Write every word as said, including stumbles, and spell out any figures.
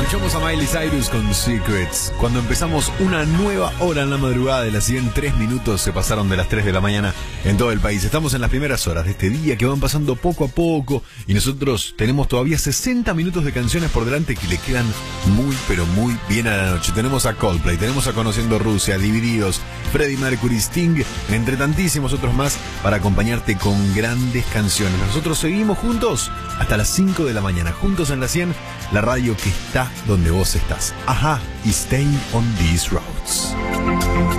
Escuchamos a Miley Cyrus con Secrets. Cuando empezamos una nueva hora en la madrugada de las cien, tres minutos se pasaron de las tres de la mañana en todo el país. Estamos en las primeras horas de este día que van pasando poco a poco y nosotros tenemos todavía sesenta minutos de canciones por delante que le quedan muy pero muy bien a la noche. Tenemos a Coldplay, tenemos a Conociendo Rusia, Divididos, Freddie Mercury, Sting, entre tantísimos otros más para acompañarte con grandes canciones. Nosotros seguimos juntos hasta las cinco de la mañana, juntos en la cien, la radio que está donde vos estás. Ajá, y stay on these roads.